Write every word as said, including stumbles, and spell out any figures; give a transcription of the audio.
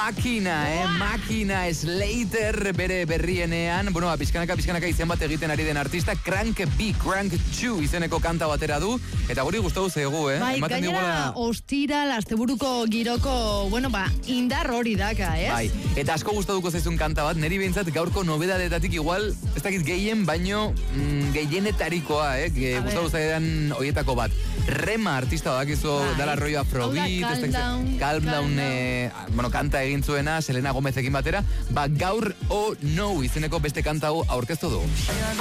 Makina, eh? Makina Slater bere berrienean, bueno, pizkanaka, pizkanaka izen bat egiten ari den artista, Crank B, Crank two izeneko kanta batera du, eta guri gustatu zaigu, eh? Bai, Ematen gainera digula... ostira, asteburuko giroko, bueno, ba, indar hori daka, ez? Bai, eta asko gustatuko zaizun kanta bat, neri behintzat gaurko nobedadetatik igual, ez dakit gehien, baino mm, gehienetarikoa, eh? Ge, gustatu zaidan horietako bat. Rema artista badakizu bai. Dala rollo afrobeat, Calm Down, Calm Down, eh, bueno, kanta egin zuena, Selena Gomezekin batera, ba gaur Oh No izeneko beste kanta hau aurkeztu du.